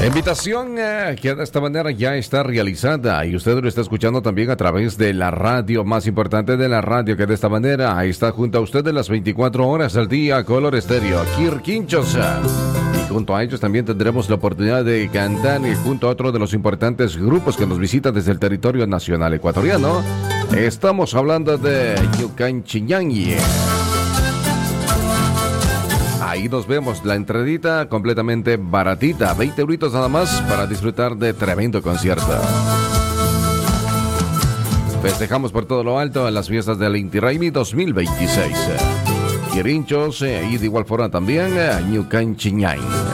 Invitación que de esta manera ya está realizada y usted lo está escuchando también a través de la radio más importante de la radio, que de esta manera está junto a usted de las 24 horas al día, Color Estéreo, Quirquinchos. Y junto a ellos también tendremos la oportunidad de cantar junto a otro de los importantes grupos que nos visitan desde el territorio nacional ecuatoriano. Estamos hablando de Ñucanchiñangui. Ahí nos vemos, la entradita completamente baratita, 20 euritos nada más para disfrutar de tremendo concierto. Festejamos por todo lo alto en las fiestas del Inti Raymi 2026. Quirinchos y de igual forma también Ñucanchiñangui.